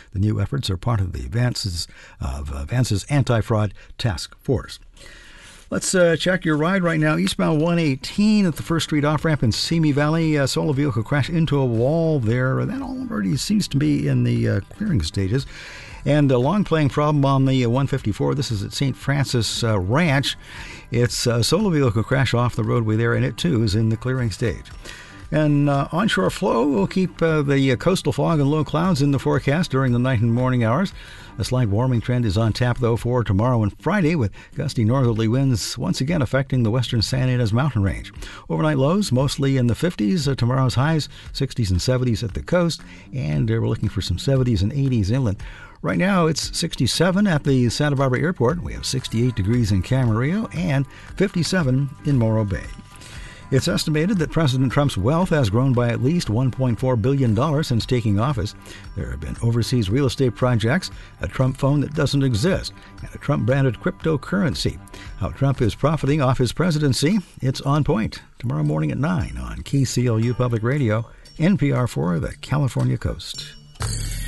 The new efforts are part of the Vance's anti-fraud task force. Let's check your ride right now. Eastbound 118 at the First Street off-ramp in Simi Valley. Solo vehicle crashed into a wall there. That already seems to be in the clearing stages. And a long-playing problem on the 154. This is at St. Francis Ranch. It's a solo vehicle crash off the roadway there, and it, too, is in the clearing stage. And onshore flow will keep the coastal fog and low clouds in the forecast during the night and morning hours. A slight warming trend is on tap, though, for tomorrow and Friday, with gusty northerly winds once again affecting the western Santa Ynez mountain range. Overnight lows mostly in the 50s. Tomorrow's highs 60s and 70s at the coast, and we're looking for some 70s and 80s inland. Right now, it's 67 at the Santa Barbara Airport. We have 68 degrees in Camarillo and 57 in Morro Bay. It's estimated that President Trump's wealth has grown by at least $1.4 billion since taking office. There have been overseas real estate projects, a Trump phone that doesn't exist, and a Trump-branded cryptocurrency. How Trump is profiting off his presidency, it's On Point, tomorrow morning at 9 on KCLU Public Radio, NPR for the California Coast.